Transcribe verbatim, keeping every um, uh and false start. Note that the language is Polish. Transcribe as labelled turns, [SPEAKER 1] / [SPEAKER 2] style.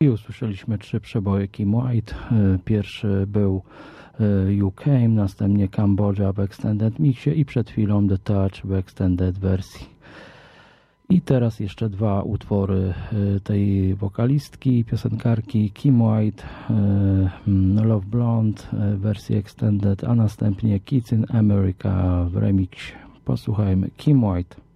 [SPEAKER 1] I usłyszeliśmy trzy przeboje Kim White. Pierwszy był You Came, następnie Cambodża w Extended Mixie i przed chwilą The Touch w Extended wersji. I teraz jeszcze dwa utwory tej wokalistki, piosenkarki Kim White, Love Blonde w wersji Extended, a następnie Kids in America w remixie. Posłuchajmy Kim White.